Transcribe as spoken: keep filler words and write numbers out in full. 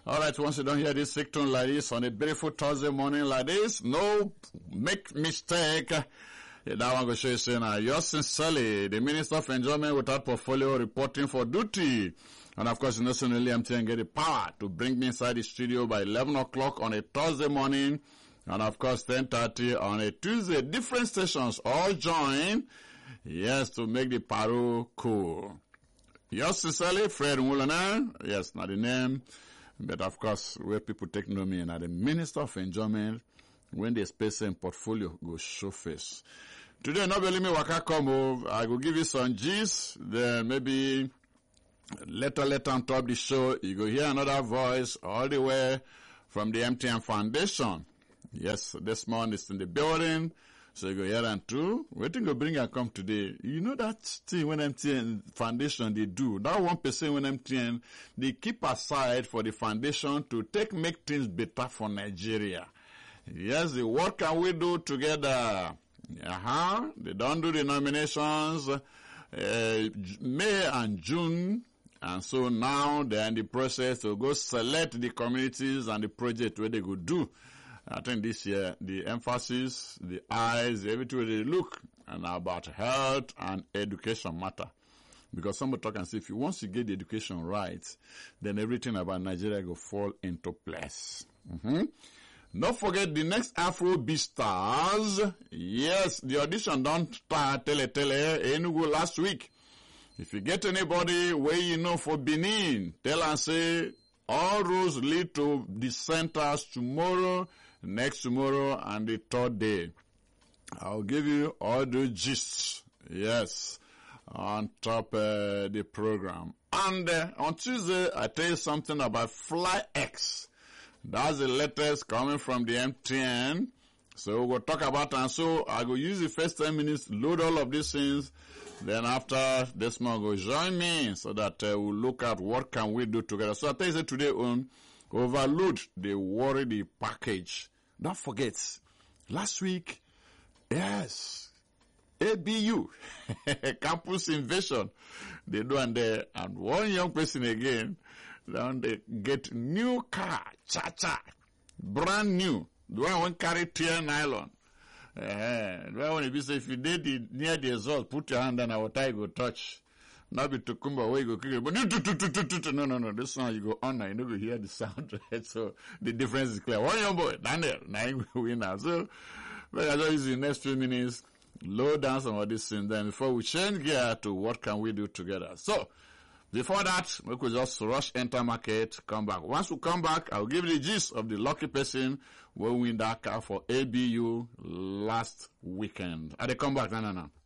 All right, once you don't hear this sick tune like this on a beautiful Thursday morning like this, no make mistake. Yeah, that one go show you saying, uh, yours sincerely, the Minister of Enjoyment Without Portfolio reporting for duty. And of course, nationally, I'm telling you, get the power to bring me inside the studio by eleven o'clock on a Thursday morning. And of course, ten thirty on a Tuesday. Different stations all join. Yes, to make the paro cool. Yours sincerely, Fred Mulana. Yes, not the name. But of course, where people take know me, and the Minister of Enjoyment, when the space and portfolio go show face. Today, not only me waka come over, I will give you some G's, then maybe later, later on top the show, you go hear another voice all the way from the M T N Foundation. Yes, this morning is in the building, so you go hear and too. Waiting to bring and come today. You know that thing when M T N Foundation they do, that one percent when M T N, they keep aside for the foundation to take make things better for Nigeria. Yes, the what can we do together? Uh-huh. They don't do the nominations, uh, May and June. And so now they're in the process to go select the communities and the project where they could do. I think this year, the emphasis, the eyes, everything they look, and about health and education matter. Because somebody talk and say, if you want to get the education right, then everything about Nigeria will fall into place. Mm-hmm. Don't forget the next Afro Beastars. Yes, the audition don't start tele tele Enugu last week. If you get anybody where you know for Benin, tell and say all roads lead to the centers tomorrow, next tomorrow, and the third day. I'll give you all the gists. Yes, on top uh, the program. And uh, on Tuesday, I tell you something about FlyX. That's the latest coming from the M T N. So we'll talk about it. And so I will use the first ten minutes, load all of these things. Then after this month, go join me so that uh, we'll look at what can we do together. So I tell you today on overload the worry the package. Don't forget, last week, yes, A B U, campus invasion. They do and there, and one young person again, then they get new car, cha-cha, brand new. The one won't carry tear nylon. Uh, the one if you say, if you did it near the exhaust, put your hand on our tie, go touch. Not be to come away, go kick it. But no, no, no, this one you go on, you know, you hear the sound, right? So the difference is clear. One young boy, Daniel, now we win now. So, but I just use the next few minutes, load down some of these things, then before we change gear to what can we do together. So, before that, we could just rush enter market, come back. Once we come back, I'll give you the gist of the lucky person who win that car for A B U last weekend. I they come back, no, no, no.